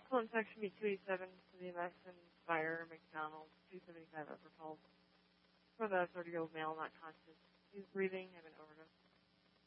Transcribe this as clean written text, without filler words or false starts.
Phone section be 287 to the Messon Fire, McDonald, 275 Upper Pulse. For the 30-year-old male, not conscious. He's breathing, having overdose.